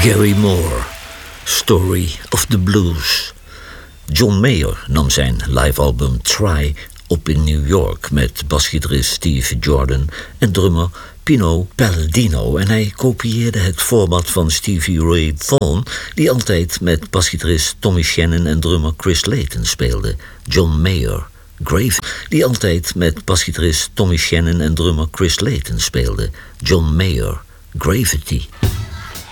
Gary Moore, Story of the Blues. John Mayer nam zijn live-album Try op in New York met basgitarist Steve Jordan en drummer Pino Palladino. En hij kopieerde het format van Stevie Ray Vaughan, die altijd met basgitarist Tommy Shannon en drummer Chris Layton speelde. John Mayer, die altijd met basgitarist Tommy Shannon en drummer Chris Layton speelde. John Mayer, Gravity.